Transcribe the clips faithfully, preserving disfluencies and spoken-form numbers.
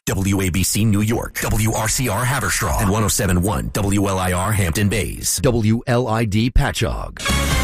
W A B C New York, W R C R Haverstraw, and one oh seven point one W L I R Hampton Bays, W L I D Patchogue.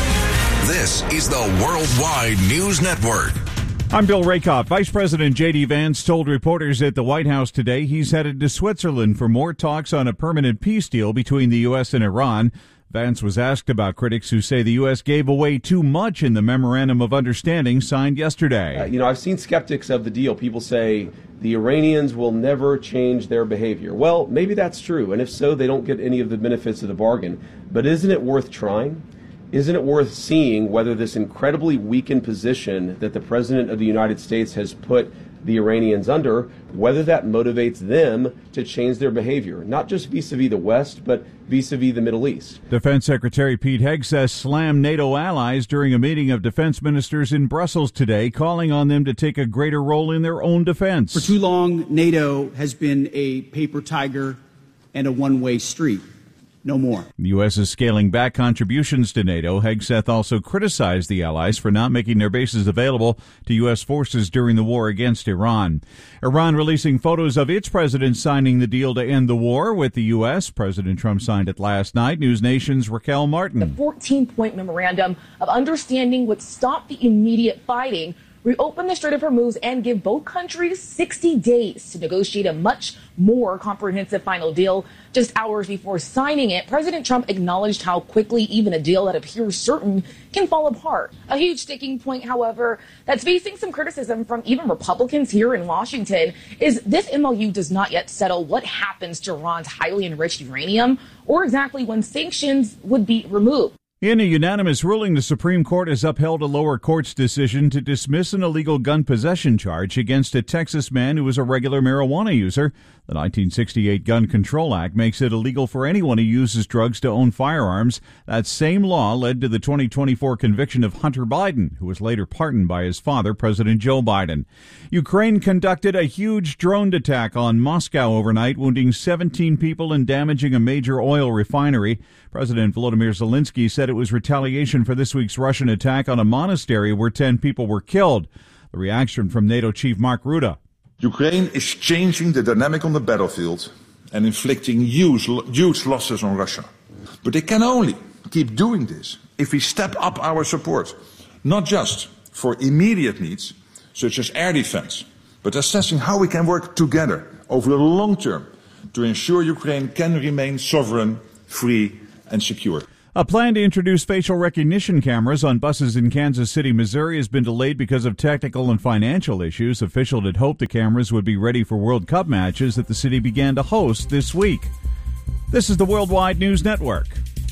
This is the Worldwide News Network. I'm Bill Rakoff. Vice President J D. Vance told reporters at the White House today he's headed to Switzerland for more talks on a permanent peace deal between the U S and Iran. Vance was asked about critics who say the U S gave away too much in the Memorandum of Understanding signed yesterday. Uh, you know, I've seen skeptics of the deal. People say the Iranians will never change their behavior. Well, maybe that's true, and if so, they don't get any of the benefits of the bargain. But isn't it worth trying? Isn't it worth seeing whether this incredibly weakened position that the President of the United States has put the Iranians under, whether that motivates them to change their behavior, not just vis-a-vis the West, but vis-a-vis the Middle East? Defense Secretary Pete Hegseth slammed NATO allies during a meeting of defense ministers in Brussels today, calling on them to take a greater role in their own defense. For too long, NATO has been a paper tiger and a one-way street. No more. The U S is scaling back contributions to NATO. Hegseth also criticized the allies for not making their bases available to U S forces during the war against Iran. Iran releasing photos of its president signing the deal to end the war with the U S. President Trump signed it last night. News Nation's Raquel Martin. The fourteen-point memorandum of understanding would stop the immediate fighting, reopen the Strait of Hormuz, and give both countries sixty days to negotiate a much more comprehensive final deal. Just hours before signing it, President Trump acknowledged how quickly even a deal that appears certain can fall apart. A huge sticking point, however, that's facing some criticism from even Republicans here in Washington is this M O U does not yet settle what happens to Iran's highly enriched uranium or exactly when sanctions would be removed. In a unanimous ruling, the Supreme Court has upheld a lower court's decision to dismiss an illegal gun possession charge against a Texas man who was a regular marijuana user. The nineteen sixty-eight Gun Control Act makes it illegal for anyone who uses drugs to own firearms. That same law led to the twenty twenty-four conviction of Hunter Biden, who was later pardoned by his father, President Joe Biden. Ukraine conducted a huge drone attack on Moscow overnight, wounding seventeen people and damaging a major oil refinery. President Volodymyr Zelensky said it was retaliation for this week's Russian attack on a monastery where ten people were killed. The reaction from NATO Chief Mark Rutte. Ukraine is changing the dynamic on the battlefield and inflicting huge, huge losses on Russia. But they can only keep doing this if we step up our support, not just for immediate needs, such as air defense, but assessing how we can work together over the long term to ensure Ukraine can remain sovereign, free, and secure. A plan to introduce facial recognition cameras on buses in Kansas City, Missouri has been delayed because of technical and financial issues. Officials had hoped the cameras would be ready for World Cup matches that the city began to host this week. This is the Worldwide News Network.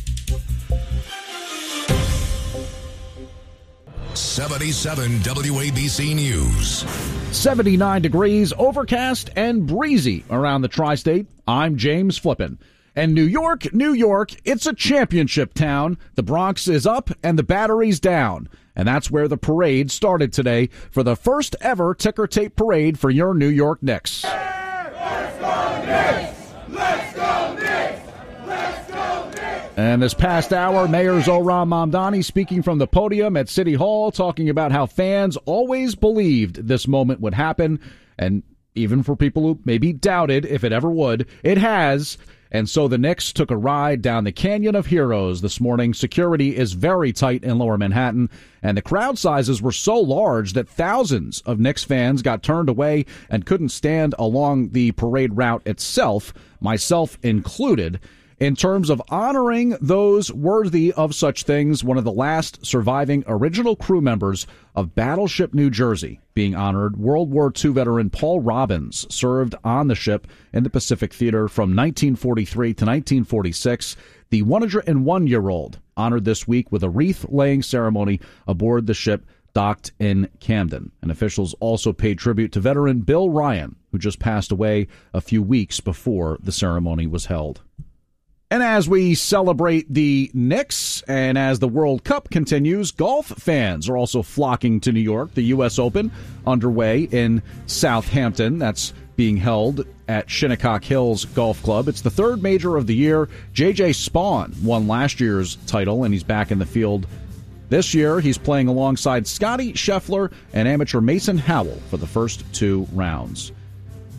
seventy-seven W A B C News. seventy-nine degrees, overcast, and breezy around the tri-state. I'm James Flippin. And New York, New York, it's a championship town. The Bronx is up and the Battery's down. And that's where the parade started today for the first ever ticker tape parade for your New York Knicks. Let's go Knicks! Let's go Knicks! Let's go Knicks! And this past hour, Mayor Zohran Mamdani speaking from the podium at City Hall, talking about how fans always believed this moment would happen. And even for people who maybe doubted if it ever would, it has. And so the Knicks took a ride down the Canyon of Heroes this morning. Security is very tight in Lower Manhattan, and the crowd sizes were so large that thousands of Knicks fans got turned away and couldn't stand along the parade route itself, myself included. In terms of honoring those worthy of such things, one of the last surviving original crew members of Battleship New Jersey being honored, World War Two veteran Paul Robbins served on the ship in the Pacific Theater from nineteen forty-three to nineteen forty-six. The one hundred one-year-old honored this week with a wreath-laying ceremony aboard the ship docked in Camden. And officials also paid tribute to veteran Bill Ryan, who just passed away a few weeks before the ceremony was held. And as we celebrate the Knicks and as the World Cup continues, golf fans are also flocking to New York. The U S Open underway in Southampton. That's being held at Shinnecock Hills Golf Club. It's the third major of the year. J J Spaun won last year's title, and he's back in the field this year. He's playing alongside Scotty Scheffler and amateur Mason Howell for the first two rounds.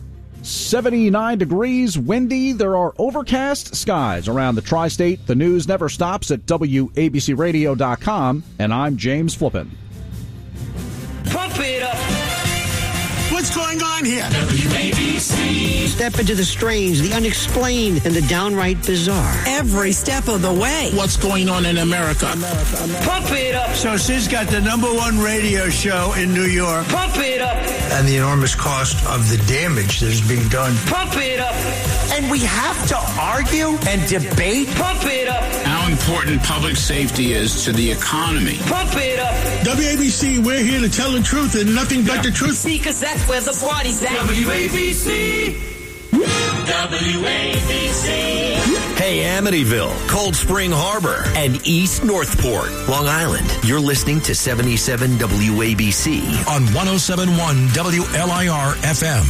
seventy-nine degrees, windy. There are overcast skies around the tri-state. The news never stops at W A B C radio dot com, and I'm James Flippin. Pump it up. What's going on here? W A B C. Step into the strange, the unexplained, and the downright bizarre. Every step of the way. What's going on in America? America, America. Pump it up. So Sid's got the number one radio show in New York. Pump it up. And the enormous cost of the damage that is being done. Pump it up. And we have to argue and debate. Pump it up. How important public safety is to the economy. Pump it up. W A B C, we're here to tell the truth and nothing but the truth. See, because that's where the party's at. W A B C. W A B C. Hey, Amityville, Cold Spring Harbor, and East Northport, Long Island. You're listening to seventy-seven W A B C on one oh seven point one W L I R F M.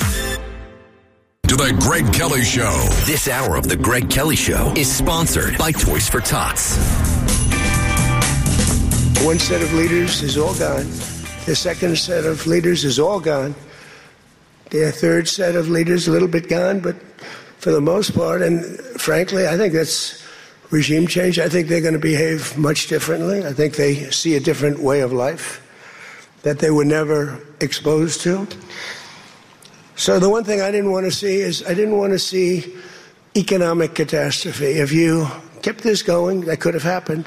To the Greg Kelly Show. This hour of the Greg Kelly Show is sponsored by Toys for Tots. One set of leaders is all gone. The second set of leaders is all gone. The third set of leaders a little bit gone, but for the most part, and frankly, I think that's regime change. I think they're going to behave much differently. I think they see a different way of life that they were never exposed to. So the one thing I didn't want to see is I didn't want to see economic catastrophe. If you kept this going, that could have happened.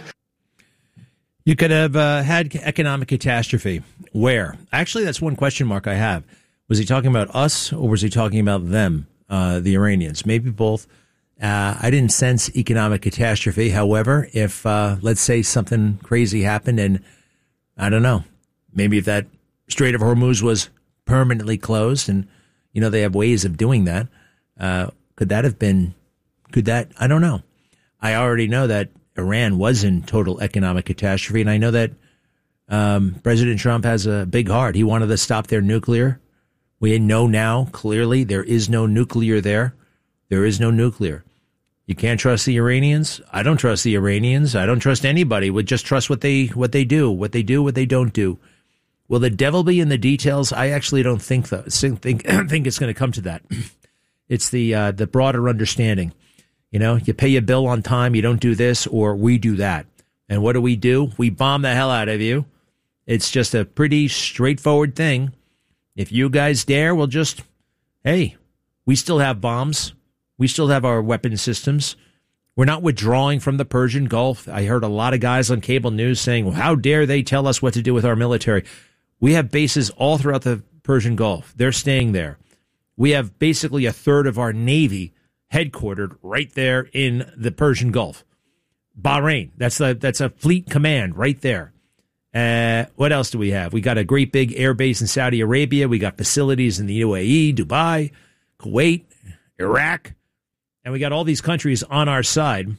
You could have uh, had economic catastrophe. Where? Actually, that's one question mark I have. Was he talking about us or was he talking about them, uh, the Iranians? Maybe both. Uh, I didn't sense economic catastrophe. However, if, uh, let's say something crazy happened and, I don't know, maybe if that Strait of Hormuz was permanently closed and, you know, they have ways of doing that, uh, could that have been, could that, I don't know. I already know that Iran was in total economic catastrophe, and I know that um, President Trump has a big heart. He wanted to stop their nuclear. We know now, clearly, there is no nuclear there. There is no nuclear. You can't trust the Iranians. I don't trust the Iranians. I don't trust anybody. We just trust what they what they do, what they do, what they don't do. Will the devil be in the details? I actually don't think that. Think think it's going to come to that. It's the uh, the broader understanding. You know, you pay your bill on time, you don't do this, or we do that. And what do we do? We bomb the hell out of you. It's just a pretty straightforward thing. If you guys dare, we'll just, hey, we still have bombs. We still have our weapon systems. We're not withdrawing from the Persian Gulf. I heard a lot of guys on cable news saying, well, how dare they tell us what to do with our military? We have bases all throughout the Persian Gulf. They're staying there. We have basically a third of our Navy headquartered right there in the Persian Gulf. Bahrain, that's a, that's a fleet command right there. Uh, what else do we have? We got a great big air base in Saudi Arabia. We got facilities in the U A E, Dubai, Kuwait, Iraq. And we got all these countries on our side.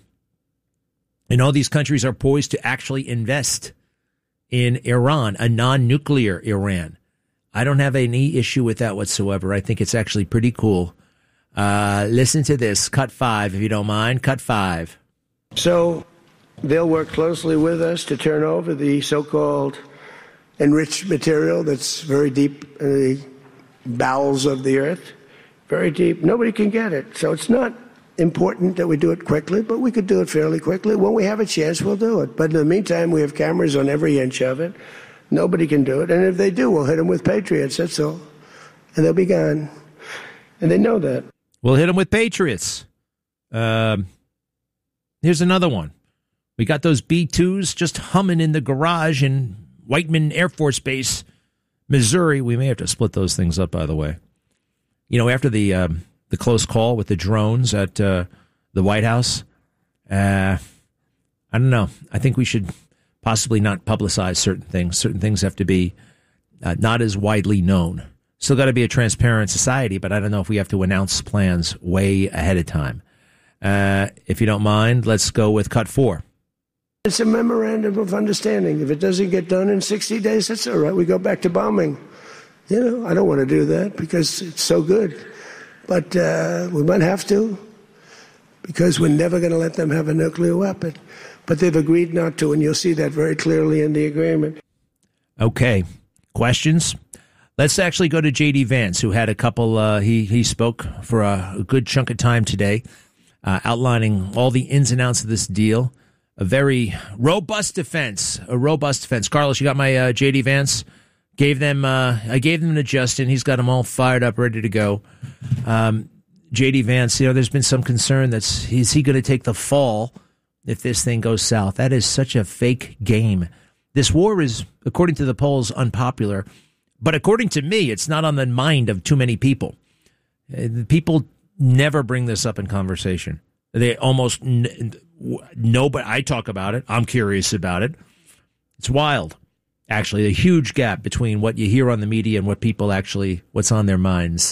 And all these countries are poised to actually invest in Iran, a non-nuclear Iran. I don't have any issue with that whatsoever. I think it's actually pretty cool. Uh, listen to this. Cut five, if you don't mind. Cut five. So they'll work closely with us to turn over the so-called enriched material that's very deep in the bowels of the earth. Very deep. Nobody can get it. So it's not important that we do it quickly, but we could do it fairly quickly. When we have a chance, we'll do it. But in the meantime, we have cameras on every inch of it. Nobody can do it. And if they do, we'll hit them with Patriots. That's all. And they'll be gone. And they know that. We'll hit them with Patriots. Um, here's another one. We got those B twos just humming in the garage in Whiteman Air Force Base, Missouri. We may have to split those things up, by the way. You know, after the um, the close call with the drones at uh, the White House, uh, I don't know. I think we should possibly not publicize certain things. Certain things have to be uh, not as widely known. Still got to be a transparent society, but I don't know if we have to announce plans way ahead of time. Uh, if you don't mind, let's go with cut four. It's a memorandum of understanding. If it doesn't get done in sixty days, that's all right. We go back to bombing. You know, I don't want to do that because it's so good. But uh, we might have to because we're never going to let them have a nuclear weapon. But they've agreed not to, and you'll see that very clearly in the agreement. Okay. Questions? Let's actually go to J D Vance, who had a couple, uh, he, he spoke for a, a good chunk of time today, uh, outlining all the ins and outs of this deal. A very robust defense, a robust defense. Carlos, you got my uh, J D Vance? Gave them, uh, I gave them to Justin. He's got them all fired up, ready to go. Um, J D Vance, you know, there's been some concern that's, is he going to take the fall if this thing goes south? That is such a fake game. This war is, according to the polls, unpopular. But according to me, it's not on the mind of too many people. People never bring this up in conversation. They almost, nobody, I talk about it. I'm curious about it. It's wild. Actually, a huge gap between what you hear on the media and what people actually, what's on their minds.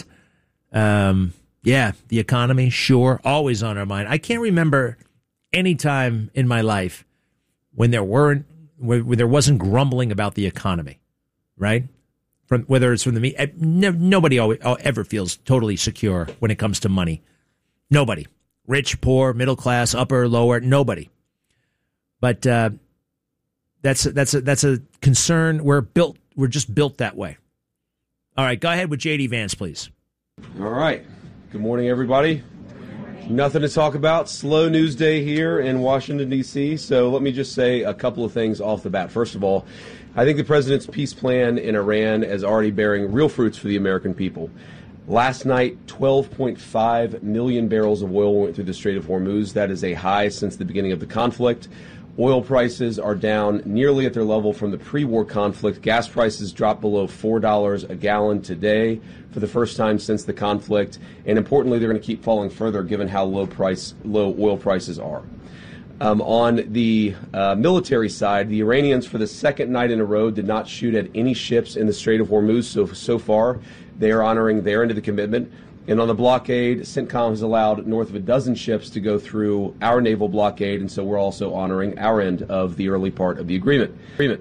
Um, yeah, the economy, sure, always on our mind. I can't remember any time in my life when there weren't, where, where there wasn't grumbling about the economy, right? From whether it's from the media, no, nobody always, ever feels totally secure when it comes to money. Nobody, rich, poor, middle class, upper, lower, nobody. But uh, that's that's a, that's a concern. We're built. We're just built that way. All right, go ahead with J D Vance, please. All right. Good morning, everybody. Nothing to talk about. Slow news day here in Washington, D C, so let me just say a couple of things off the bat. First of all, I think the president's peace plan in Iran is already bearing real fruits for the American people. Last night, twelve point five million barrels of oil went through the Strait of Hormuz. That is a high since the beginning of the conflict. Oil prices are down nearly at their level from the pre-war conflict. Gas prices dropped below four dollars a gallon today for the first time since the conflict. And importantly, they're going to keep falling further given how low price, low oil prices are. Um, on the uh, military side, the Iranians, for the second night in a row, did not shoot at any ships in the Strait of Hormuz. So, so far, they are honoring their end of the commitment. And on the blockade, CENTCOM has allowed north of a dozen ships to go through our naval blockade, and so we're also honoring our end of the early part of the agreement. agreement.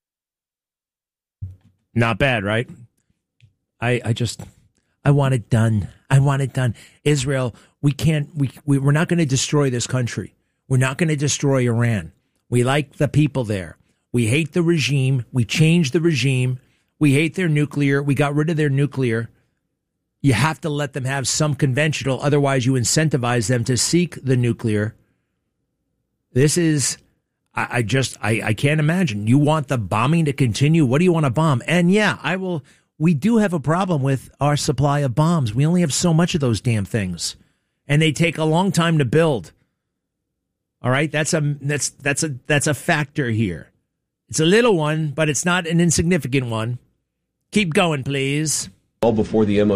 Not bad, right? I, I just, I want it done. I want it done. Israel, we can't, we, we we're not going to destroy this country. We're not going to destroy Iran. We like the people there. We hate the regime. We changed the regime. We hate their nuclear. We got rid of their nuclear. You have to let them have some conventional. Otherwise, you incentivize them to seek the nuclear. This is, I, I just, I, I can't imagine. You want the bombing to continue? What do you want to bomb? And yeah, I will. We do have a problem with our supply of bombs. We only have so much of those damn things, and they take a long time to build. All right, that's a that's that's a that's a factor here. It's a little one, but it's not an insignificant one. Keep going, please. Well, before the M O U